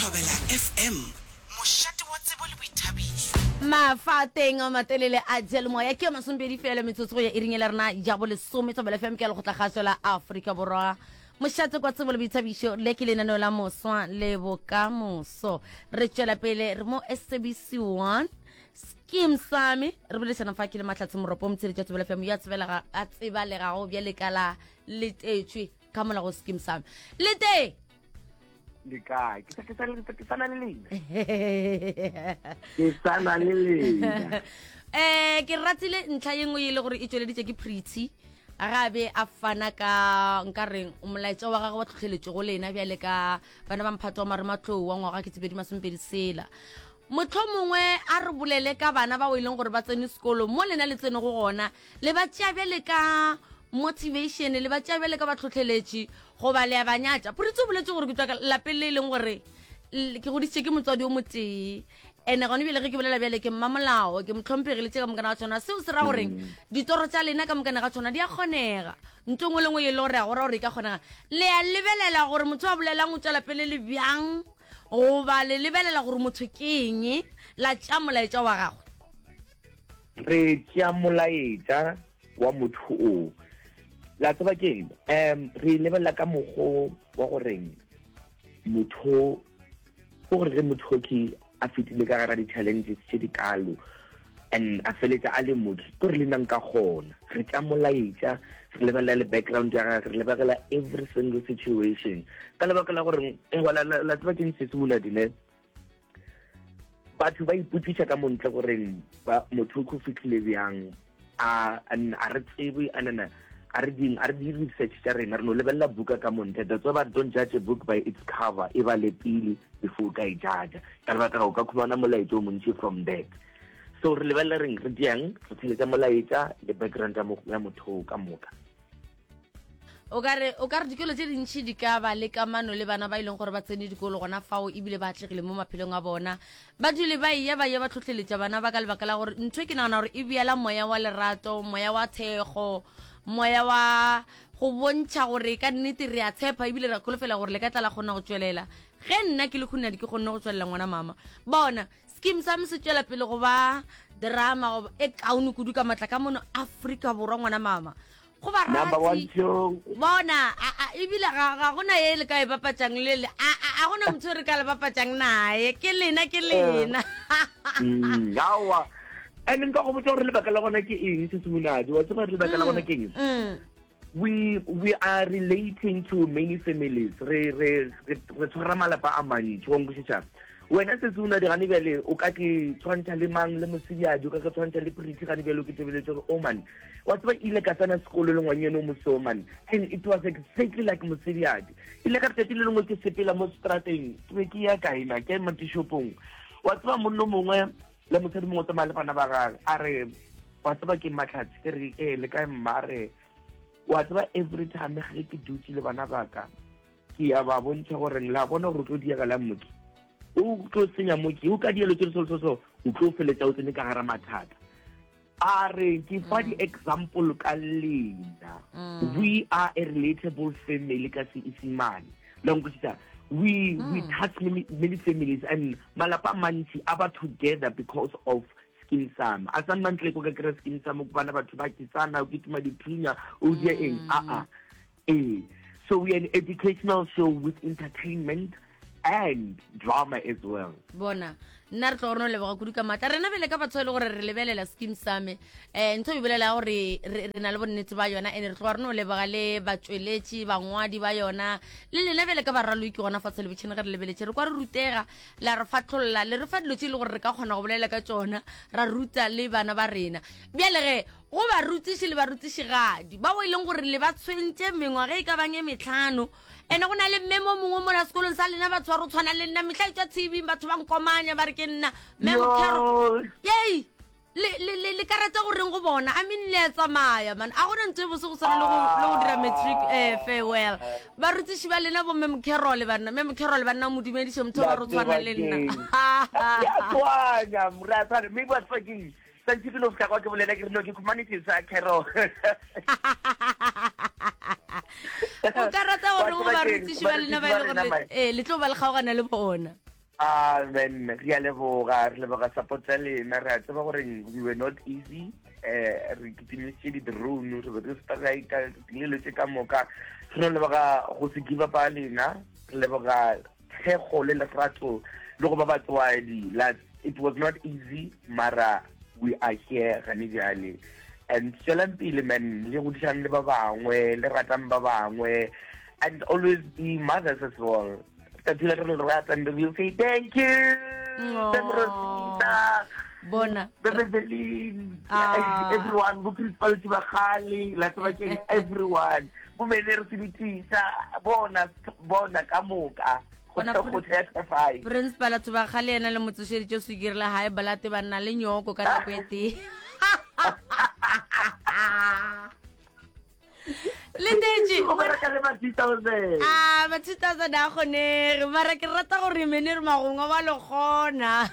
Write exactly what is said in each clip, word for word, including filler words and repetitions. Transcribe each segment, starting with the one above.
Thobela F M mošate wa tsebo le boithabišo mafateng a matelele a dielomoya ke masompedi fela metsotso ya iring le rena ja bo lesome Thobela F M ke le go tla gasola Afrika Borwa mošate kwa tsebo le boithabišo le ke lenaneo la moswa le bokamoso re tšwela pele re mo S B C one Skeem Saam re boletsana fa ke le mahlatse moropo mtsele tša Thobela F M ya tsebela a tsebalega go bja lekala le tetšwe ka mola go Skeem Saam le te le kae ke ke sana ke sana le lena ke sana le lena eh ke ratile ntlha yengwe ile gore e tsweleditse ke Pretty a gabe a fana ka nkareng o molaetsa wa gagwe wa tlhotlheletse go lena bjale ka bana ba mphato wa marematlou wa ngwaga ke tsebedi masompedi sela motho mongwe a re bolele ka bana ba o ileng gore ba tsene sekolo mo lena le tsene go gona le ba tšea bjale ka motivation le ba tšea bjale ka ba tlhotlheletše go ba le a banyatša Pretty o boletse gore ke tswa lapeng le e leng gore ke goditše ke motswadi o motee ene gone bjale ge ke bolela bjale ke mmamolao ke motlhompegile tše ka mokana ga tšona seo se ra goreng ditoro tša lena ka mokana ga tšona di a kgonega nto ngwe le ngwe ye le gore a gore gore e ka kgonega le a lebelela gore motho wa bolelang o tšwa lapele le bjang goba le lebelela gore motho ke eng la tša molaetša wa gagwe re tšea molaetša wa motho o la tseba ke um re lebelela ka mogo wa goreng motho go gore ge motho ke a fetile ka gara di-challenges tše dikalo and a feletša a le motho ko re lenang ka gona re tša molaetša re lebelela le background ya gage re lebelela every single situation ka lebaka la gore la tseba ke nsesimola dine batho ba ipotšiša ka montle goreng motho ko fitlhile bjang a re tsebe anana a re ding a re di research tša rena re no lebelela buka ka montle that's why don't judge a book by its cover e ba lepile before ka e judge ka lebaka ga o ka khumana molaetša o montši from that so re lebelela reng re diang re tsheletša molaetša le background ya motho ka moka o ka re o ka re dikolo tše dintšhi di ka ba le kamano le bana ba ileng gore ba tsene dikolo gona fao ebile ba atlegile mo maphelong a bona ba dule ba iya ba ya ba tlhotlheletša bana ba ka lebaka la gore ntho e ke nagana gore e beela moya wa lerato moya wa thego moya wa go bontšha gore ka nnete re a tshepa ebile re kholofela gore le ka tla la kgona go tswelela ge nna ke le khunadi ke kgonne go tswelela ngwana mama bona Skeem Saam se tswela pele go ba drama e kaone kudu ka matla ka mono Afrika Borwa ngwana mama go ba rati bona ebile ga gona ye le ka e bapatšang le le a gona motho re ka le bapatšang nae ke lena ke lena yawa and nka go botsa gore lebaka la gona ke eng se semonadi wa tseba lebaka la gona ke eng we we are relating to many families re re re tshwara malapa a mantši wa nkwešiša wena se suna di gane bjale o ka ke tshwantšha le mang le mosebjadi o ka ke tshwantšha le Pretty gane bjale o ke tebeletse gore o man wa tseba ile ka tsena sekolo le ngwanyene o moso man and it was exactly like mosebjadi ile ka tsatsi le lengwe ke sepela mo strateng ke be ke ya kaena ke mo tishopong wa tseba monno mongwe le mosadi mongwe tsamaya le bana ba gage a re wa tseba ke matlhatsi ke re ke le kae mma a re wa tseba every time ge ke dutse le bana baka ke ya ba bontšha gore la bona gore o tlo diega la mmoki o tlo senya moki o ka dielo tse so so o tlo feletša o tsene ka gara mathata a re ke fa di-example ka lena we are a relatable family ka seesimane la nkwešiša we we touch many, many families and malapa mantši a ba together because of Skeem Saam a sa mantle ko ka kry Skeem Saam ko bana batho ba kisana o kituma diphunya o dia eng a a eh so we are an educational show with entertainment and drama as well bona nna re tlo gore no leboga kudu ka matla rena bele ka batho le gore re lebelela Skeem Saam eh ntho e bolela gore re na le bonnete ba yona ene re tlo gore no leboga le batsweletši bangwadi ba yona le le lebele ka baraloiki gona fa television ga re lebeletse re kwa re rutega la re fatlolla le re fa dilo tše le gore re ka kgona go bolela ka tsona ra ruta le bana ba rena bjale ge go ba rutiši le ba rutiši gadi ba o ileng gore le ba tshwentše mengwaga e ka bang e metlhano ene go na le memo mongwe mo la sekolong sa lena batho ba re tshwana le nna mehla e tša T V batho ba nkomanya ba re ke nna memokero yei le ka rata goreng go bona I mean le a tsamaya man a gona ntse bose go sana le go dira matric farewell ba rutiši ba lena bo memokero le bana memokero le bana modumediše motho ba re tshwana le nna ya tswana mratha me ba fucking santse ke no ska kwa ke bolela ke no ke humanity sa kero o ka rata gore go ba rutiši ba lena ba ile gore eh le tlo ba le kgaogana le bona Ah, man, re a leboga, re leboga support ya lena, re a tseba gore we were not easy. Eh, re kitimišitše di-drone, re be re strika, dilelo tše ka moka. Re leboga go se give up a lena, re leboga thekgo le lerato le go ba batswadi. Like, it was not easy, mara we are here, gane bjale. And tswelang pele, man, le godišang le ba bangwe, le ratang ba bangwe, and always be mothers as well. And we'll say thank you, Rosita, Bona, Bebeline, everyone, who principal Tibakali, Latwaki, everyone, who made Tisa, Bona, Bona, Kamuka. Principal Tubakali and Alamutushi Josigirla High Balatiba Nalinyo, Cocaqueti. Leteji. Ah, matita sa dako ne, mara ke rata go re menir magunga wa logona.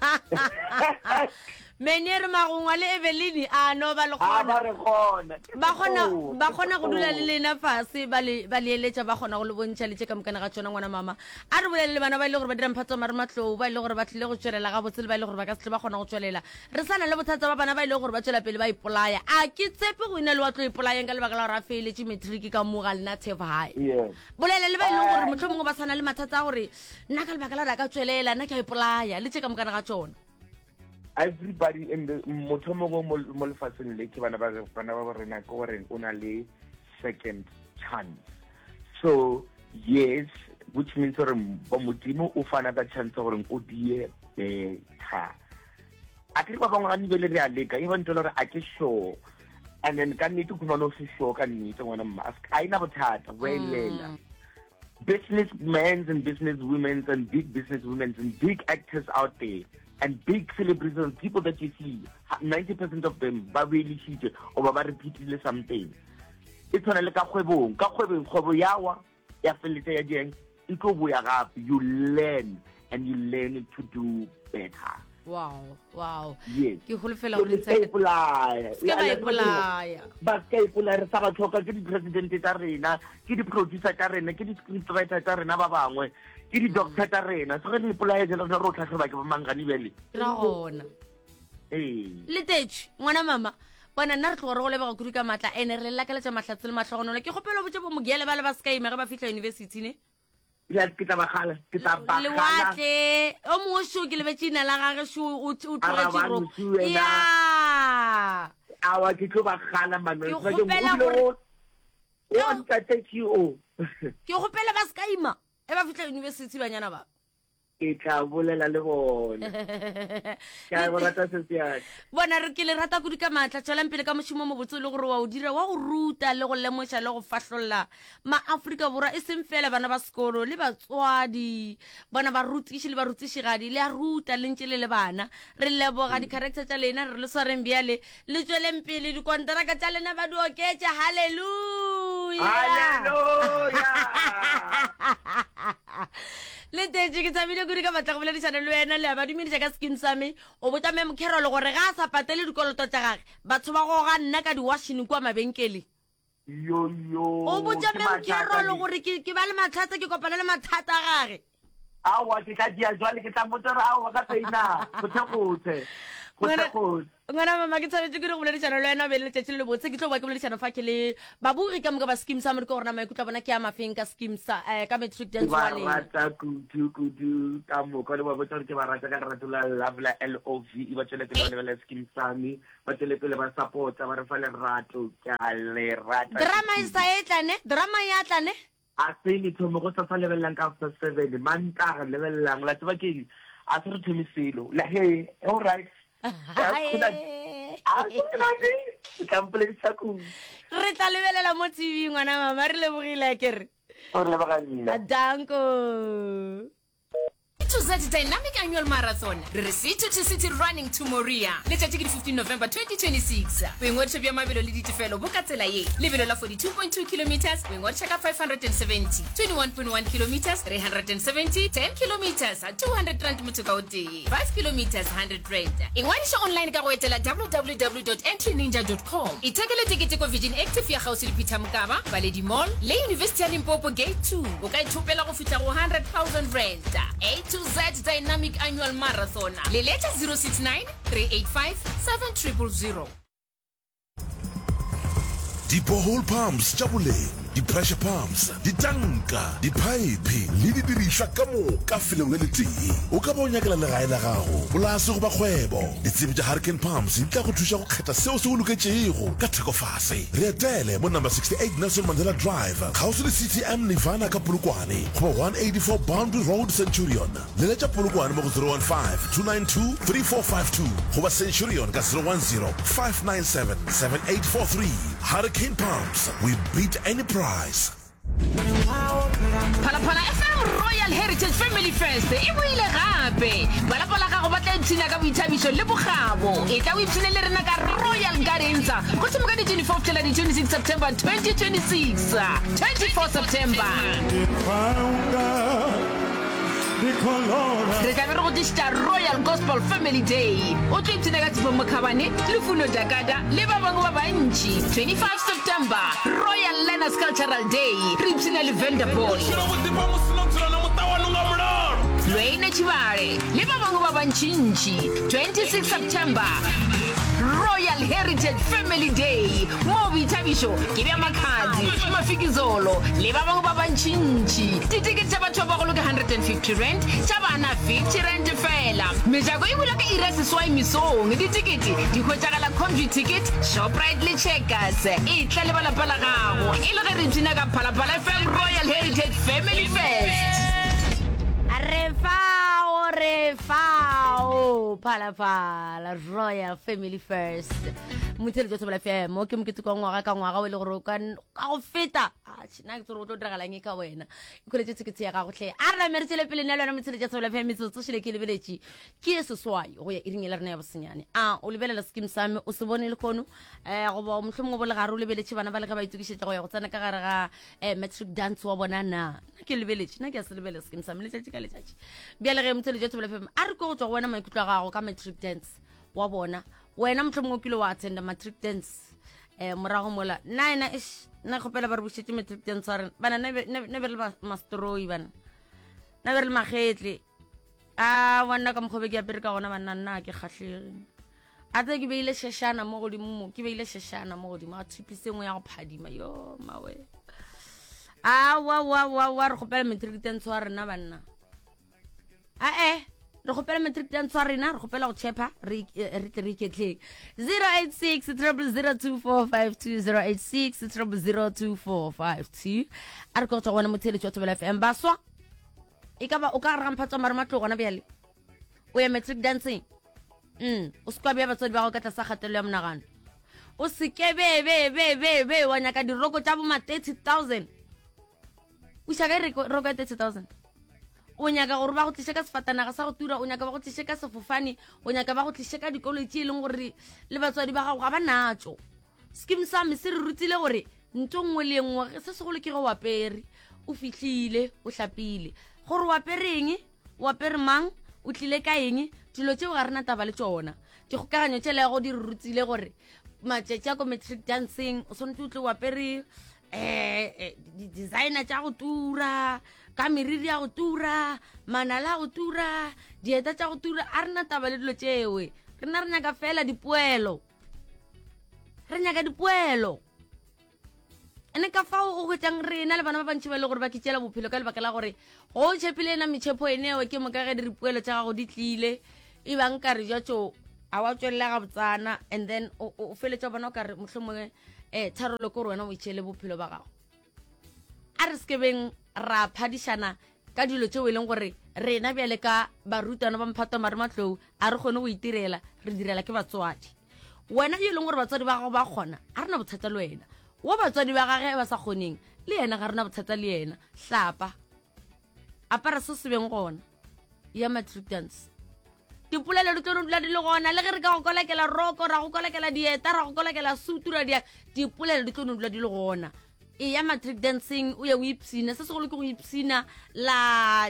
Menir magunga le Evelini a no ba logona. Ba gona ba gona go dula le lena fase ba le ba le eletsa ba gona go le bontšha le tse ka mokana ga tsona ngwana mama. A re bolele bana ba ile gore ba dira mphatso mara matlo ba ile gore ba tlile go tswelela ga botsele ba ile gore ba ka se ba gona go tswelela. Re sana le bothata ba bana ba ile gore ba tswela pele ba ipolaya. A ke tsepe go ina le wa tlo ipolaya ka le ba ka la ra fele tshi matric ka mo ga lena theva hai. Yeah. Bolele le ba ile gore motho mongwe ba sana le mathata gore nna ka le ba ka la ra ka tswelela nna ka ipolaya le tse ka mokana ga tsona. Everybody in the motomogo molfatseng le ke bana ba bana ba rena go re una le second chance. So yes, which means gore ba modimo o fana ka chance gore o die better. A ke ba bangwe ga ni bele re a leka even though re a ke sure, and then ka nnete go no se sure ka nnete ngwana mask ai na bothata we lela. Businessmen and business women and big business women and big actors out there and big celebrities and people that you see, ninety percent of them ba really shit or ba repeatedly something. It's on a like a kgwebong, ka kgwebong kgwebo yawa ya felete ya jeng e tlo boya gape. You learn and you learn to do better. Wow, wow. Yes. Ke go lefela So go let's ipolaya. Ke ba ipolaya. Ba ka ipolaya re sa ba tlhoka ke di president tsa rena, ke di producer tsa rena, ke di script writer tsa rena ba bangwe, ke di doctor tsa rena. So re ipolaya jalo re ro tlhatlhoba ke ba mangani bele. Ra gona. Eh. Leteji, ngwana mama. Bona nna re tlo go le ba go kuruka matla ene re la ka le tsa mahlatsele matlhogonolo. Ke gopela botse bo mogele ba le ba ska ime ga ba fitla university ne. Ya ke tla bagala ke tla bagala le watle o mo sho ke le betsina la ga sho o tlogetse ro ya awa ke tlo bagala mano ke gopela gore o ntse take you ke gopela ba ska ima e ba fitla university banyana ba ke tla bolela le bona ka bona tsa se bona re ke le rata go dika matla tswelang pele ka moshimo mo botse le gore wa o dira wa go ruta le go lemoša le go fahlolla ma Afrika borwa e seng fela bana ba sekolo le batswadi bona ba rutiši le ba rutišigadi le a ruta le ntse le le bana re leboga di character tsa lena re le swareng bjale le tsweleng pele di kontraka tsa lena ba di oketša haleluya haleluya le tetse ke tsabile go dika matla go boledišana le wena le ba dumedisa ka skin same o botsa me mokherolo gore ga a sa patele dikoloto tsa gage batho ba go ga nna ka di-washing kwa mabenkele yo yo o botsa me mokherolo gore ke ba le mathata ke kopana le mathata a gage awa ke ka dia jwale ke tla motsara awa ka tsena go thekgotse go thekgotse ngwana mama ke tshwanetse ke re go boledišana le wena be le tletše le botse ke tlo ba ke boledišana fa ke le baburi ka moka ba scheme sa more ke gore na maikutla bona ke ya mafeng ka scheme sa ka matric dance wa le ba rata kudu kudu ka moka le ba botsa ke ba rata ka rata la love la L O V ba tsele pele ba le scheme sa me ba tsele pele ba support ba re fa le rato ka le rata drama e sa etla ne drama ya tla ne a se le thomo go sa lebelang ka after seven manta lebelang la tsba ke a se re thomiselo la hey all right re tla lebelela mo T V ngwana mama re lebogile ke re danko To Z Dynamic Annual Marathon. Re City to City Running to Moria. Letšatši ke fifteen November twenty twenty-six. Boingodišo bja mabelo le ditefelo bo ka tsela ye. Lebelo la forty-two point two kilometers, boingodiša ka five hundred seventy. twenty-one point one kilometers, three hundred seventy. ten kilometers, two hundred rand motho ka o tee. five kilometers, one hundred rand. Ingwadiša online ka go etela w w w dot entry ninja dot com. Ithekele tekete ko Virgin Active ya gausi le Peter Mokaba, Baledi Mall, le University ya Limpopo Gate two. O ka ithopela go fihla go one hundred thousand rand. A to Z third Dynamic Annual Marathon. Leleta zero six nine, three eight five, seven zero zero zero. Di-borehole pumps tša boleng, di-pressure pumps, ditanka, diphaephe le di dirišwa ka moka feleng le le tee. O ka ba o nyakela legae la gago polase go ba kgwebo. Ditsebi tša Hurricane Pumps di tla go thuša go kgetha seo se go loketšego ka thekofase. Re etele mo number sixty-eight Nelson Mandela Drive, kgauswi le C T M Nirvana ka Polokwane, goba one eighty-four Boundary Road, Centurion. Leletša Polokwane mo go zero one five, two nine two, three four five two goba Centurion ka zero one zero, five nine seven, seven eight four three. Hurricane Pumps, we beat any price. Phalaphala F M Royal Heritage Family Fest e boile gape. Balapala ga go batla itsina ka boithabiso le bogabo. E tla o ipsine le rena ka Royal Gardens. Go tshameka di twenty-fourth till the twenty-sixth September twenty twenty-six. twenty-fourth September. Re ka re go disita Royal Gospel Family Day. O tlo ipsina ka Tsibo Mokhabane le Funo Dakada le ba bangwe ba bantši. twenty-fifth September Royal Learners Cultural Day. Re ipsina le Vanderbilt. Lwena Chivare le ba bangwe ba bantšintši. twenty-sixth September Royal Heritage Family Day. Mo boithabišo ke bja Makhadzi, Mafikizolo le ba bangwe ba bantšintši. Ditikete tša batho ba bagolo ke one hundred fifty rand, tša bana fifty rand fela. Mejako e bula ka ira seswai mesong. Ditikete di hwetšagala Comvy Ticket, Shoprite le Checkers. E tla le balapa la gago e le ge re ipsina ka Phalaphala F M Royal Heritage Family Fest. Refao, refao, Phalaphala Royal Family First. Mutele jwa Thobela F M, ke mokete ka ngwaga ka ngwaga o le gore o ka go feta. Ah, tsena ke tsoro tlo dragalang ka wena. E kholetse tsiketse ya gago hle. A re meritse le pele nna lona mutele jwa Thobela F M tsotso shile ke lebeletši. Ke seswai go ya iring le rena ya bosenyane. Ah, o lebelela scheme same o se bone le khono. Eh go ba mohlomong go le gare o lebeletše bana ba le ka ba itukišetša go ya go tsena ka gare ga eh matric dance wa bona na. Ke lebeletše na ke a se lebelela scheme same le tšatši ka le tšatši. Bjale ge mutele jwa Thobela F M a re go tswa go wena maikutlo a gago ka matric dance wa bona. Wena mohlomong kile wa attenda matric dance eh morago mola na ena ish na khopela ba re bušetse matric dance wa rena bana ne ne be le mastroi bana na be le magetle a wana ka mkhobe ke apere ka gona bana nna ke kgahlege a tse ke beile sheshana mo godimo mo ke beile sheshana mo godimo a thipiseng ya go phadima yo mawe a wa wa wa wa re khopela matric dance wa rena bana a eh re gopela matric dance wa rena re gopela go chepa re re re ketleng zero eight six, zero zero two four five two zero eight six, zero zero two four five two a re go tswa gona mothele jwa Thobela F M baswa e ka ba o ka re gamphatsa mare matlo gona bjale o ya matric dancing mm o se kwa bja batswadi ba go ka tlasa kgatelo ya monagano o se ke be be be be be wa nyaka diroko tša bo ma thirty thousand o shaka re roko ya thirty thousand o nyaka gore ba go tliše ka sefatanaga sa go tura o nyaka ba go tliše ka sefofane o nyaka ba go tliše ka dikoloi tše e leng gore le batswadi ba gago ga ba natso scheme sa me se re rutile gore ntho nngwe le nngwe se segolo ke go o apere o fihlile o hlapile gore o apereng o apere mang o tlile ka eng dilo tšeo ga rena taba le tsona dikgokaganyo tše le go di rutile gore matšatši a ko matric dancing o tshwanetse o tle o apere eh designer tša go tura ka meriri ya go tura manala go tura dieta tša go tura a rena taba le dilo tšewe rena re nyaka fela dipoelo re nyaka dipoelo ene ka fao o hwetšang rena le bana ba bantši ba le gore ba kitšela bophelo ka lebaka la gore go tšhepile ena metšhepo enewe ke moka ge dipoelo tša gago di tlile e bang ka re jatšo a wa tswelela ga botsana and then o feletša bona o ka re mohlomongwe um tharolo ke gore wena o itšhele bophelo ba gago a re sekebeng ra phadišana ka dilo tšeo e leng gore rena bjale ka barutwana ba mphato mare matlou a re kgone go itirela re direla ke batswadi wena yo e leng gore batswadi ba gago ba kgona a rena bothata le wena wa batswadi ba gage ba sa kgoneng le yena ga rena bothata le yena hlapa apara se se beng gona ya matric dance dipolelo di tlo dula di le gona le ge re ka go kolekela roko ra go kolekela dieta ra go kolekela sutura dia dipolelo di tlo dula di le gona e ya matric dancing o ya o ipsina se segolo ke go ipsina la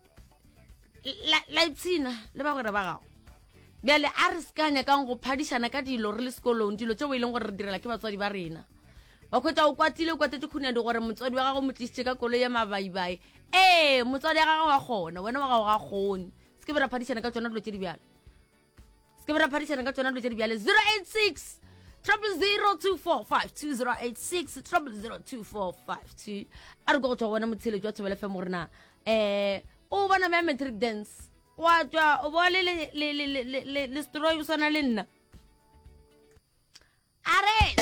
la la ipsina le ba gore ba gago bjale a re skanya ka go phadišana ka dilo re le sekolong dilo tšeo e leng gore re direla ke batswadi ba rena ba khwetsa o kwatile o kwatetse khunedi gore motswadi wa gago mo tlisitše ka kolo ya mabaibai ee motswadi wa gago wa kgona wena wa gago ga kgone se ke be ra phadišana ka tsona dilo tse di bjale se ke be ra phadišana ka tsona dilo tse di bjale zero eight six triple zero two four five two zero eight six triple zero two four five two a re go go tswa bona motsheletsi wa Thobela F M rena eh o bona me Matric Dance wa tswa o bo le le le le le story o sona le nna are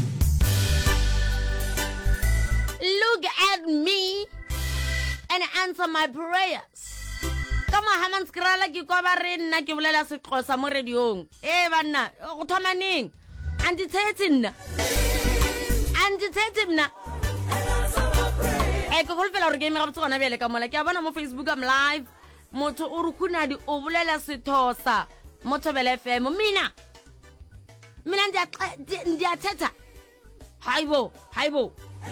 look at me and answer my prayers. Kama haman skrala ki kwa ba re nna ke bolela Sexhosa mo radiong. Eh bana, go thoma ning. Anti-threat nna. Anti-threat nna. Eh go golfela re game ga botsona bele ka mola. Ke a bona mo Facebook am live. Motho o re khunadi o bolela Sexhosa mo Thobela F M. Mina. Mina ndia ndia thetha. Haibo, haibo.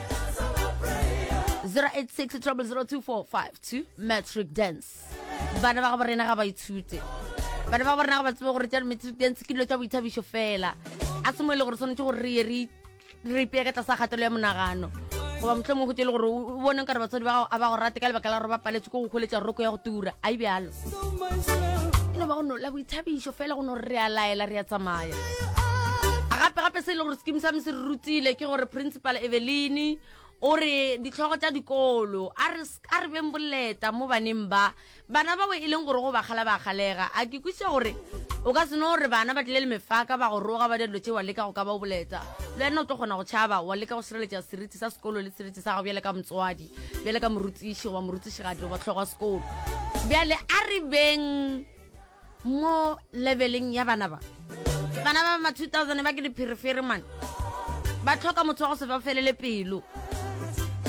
zero eight six zero zero two four five two Matric Dance. Bana ba ga rena ga ba ithute. Bana ba rena ga ba tsebo gore tsa Matric Dance ke dilo tsa boithabišo fela. A se mo ile gore sonetse gore re re re peka tsa sa gatelo ya monagano. Go ba motlhomo go tele gore o bone ka re batsadi ba a ba go rate ka lebaka la re ba paletse go go kholetsa roko ya go tura. A i bjalo. Ino ba go no la boithabišo fela go no re a laela re a tsamaya. A gape gape se ile gore scheme sa me se rutile ke gore principal Evelyn ore ditlhogo tsa dikolo a re a re beng boleta mo baneng ba bana ba we ileng gore go ba gala ba galega a ke kutse gore o ka se no re bana ba tlile le mefaka ba go roga ba dilo tse wa leka go ka ba boleta le nna o tlo gona go tshaba wa leka go sireletsa seriti sa sekolo le seriti sa go bjale ka motswadi bjale ka morutiši wa morutiši ga di ba tlhoga sekolo bjale a re beng mo leveling ya bana ba bana ba ma two thousand ba ke di periphery man ba tlhoka motho wa go se ba felele pelo